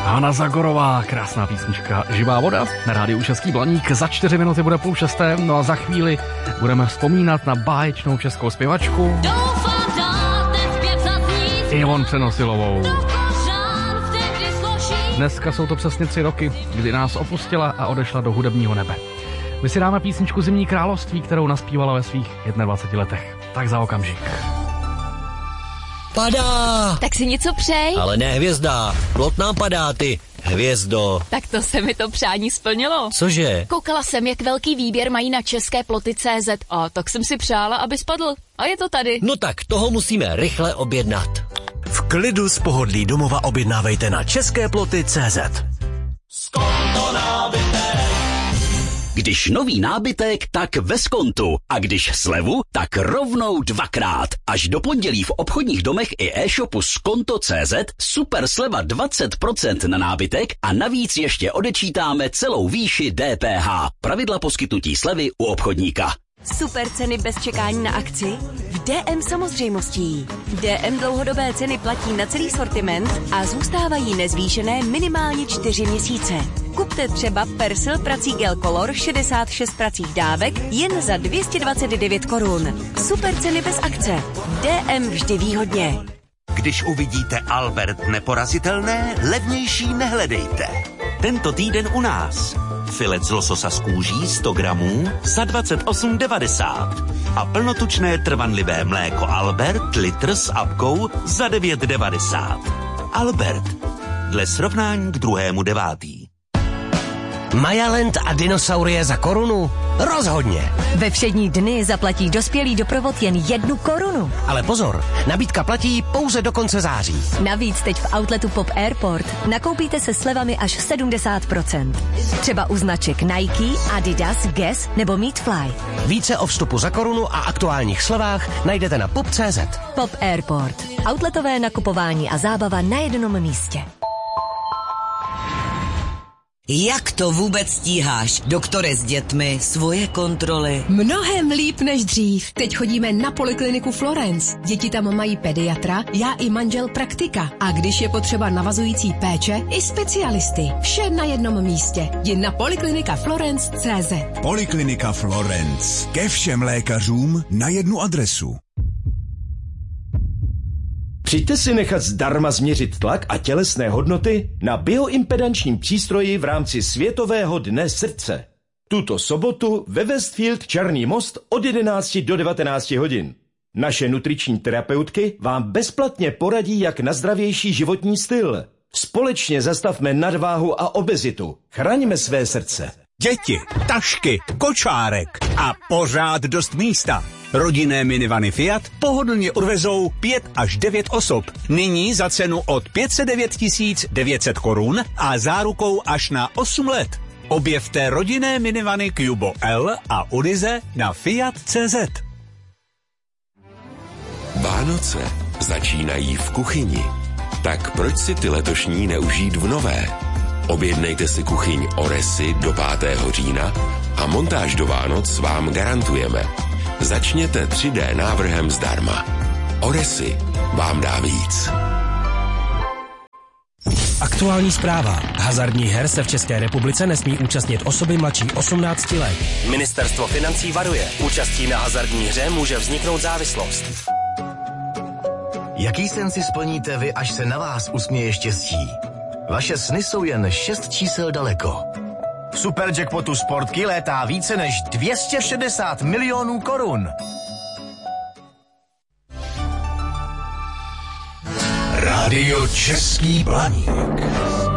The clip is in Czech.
Hana Zagorová, krásná písnička Živá voda na rádiu Český Blaník. Za 4 minuty bude 5:30, no a za chvíli budeme vzpomínat na báječnou českou zpěvačku Ivon Přenosilovou. Dneska jsou to přesně 3 roky, kdy nás opustila a odešla do hudebního nebe. My si dáme písničku Zimní království, kterou naspívala ve svých 21 letech. Tak za okamžik. Padá! Tak si něco přej. Ale ne hvězda, plot nám padá, ty hvězdo. Tak to se mi to přání splnilo. Cože? Koukala jsem, jak velký výběr mají na české ploty.cz a tak jsem si přála, aby spadl. A je to tady. No tak toho musíme rychle objednat. V klidu z pohodlí domova objednávejte na česképloty.cz. Skonto nábytek. Když nový nábytek, tak ve Skontu. A když slevu, tak rovnou 2krát. Až do pondělí v obchodních domech i e-shopu Skonto.cz super sleva 20% na nábytek a navíc ještě odečítáme celou výši DPH. Pravidla poskytnutí slevy u obchodníka. Super ceny bez čekání na akci? V DM samozřejmostí. DM dlouhodobé ceny platí na celý sortiment a zůstávají nezvýšené minimálně 4 měsíce. Kupte třeba Persil prací gel Color 66 pracích dávek jen za 229 korun. Super ceny bez akce. DM vždy výhodně. Když uvidíte Albert neporazitelné, levnější nehledejte. Tento týden u nás. Filet z lososa z kůží 100 gramů za 28,90 a plnotučné trvanlivé mléko Albert litr s apkou za 9,90. Albert. Dle srovnání k 2.9. Majaland a dinosaurie za korunu? Rozhodně. Ve všední dny zaplatí dospělý doprovod jen 1 korunu. Ale pozor, nabídka platí pouze do konce září. Navíc teď v outletu Pop Airport nakoupíte se slevami až 70%. Třeba u značek Nike, Adidas, Guess nebo Meatfly. Více o vstupu za korunu a aktuálních slevách najdete na pop.cz. Pop Airport. Outletové nakupování a zábava na jednom místě. Jak to vůbec stíháš, doktore, s dětmi, svoje kontroly? Mnohem líp než dřív. Teď chodíme na polikliniku Florence. Děti tam mají pediatra, já i manžel praktika. A když je potřeba navazující péče, i specialisty. Vše na jednom místě. Jdi na poliklinikaflorence.cz. Poliklinika Florence. Ke všem lékařům na jednu adresu. Přijďte si nechat zdarma změřit tlak a tělesné hodnoty na bioimpedančním přístroji v rámci Světového dne srdce. Tuto sobotu ve Westfield Černý most od 11 do 19 hodin. Naše nutriční terapeutky vám bezplatně poradí, jak na zdravější životní styl. Společně zastavme nadváhu a obezitu. Chraňme své srdce. Děti, tašky, kočárek a pořád dost místa. Rodinné minivany Fiat pohodlně odvezou 5 až 9 osob. Nyní za cenu od 509 900 korun a zárukou až na 8 let. Objevte rodinné minivany Cubo L a Ulize na Fiat.cz. Vánoce začínají v kuchyni. Tak proč si ty letošní neužít v nové? Objednejte si kuchyň Oresy do 5. října a montáž do Vánoc vám garantujeme. Začněte 3D návrhem zdarma. Oresy vám dá víc. Aktuální zpráva. Hazardních her se v České republice nesmí účastnit osoby mladší 18 let. Ministerstvo financí varuje. Účastí na hazardní hře může vzniknout závislost. Jaký sen si splníte vy, až se na vás usměje štěstí? Vaše sny jsou jen 6 čísel daleko. V Superjackpotu Sportky létá více než 260 milionů korun. Rádio Český Blaník.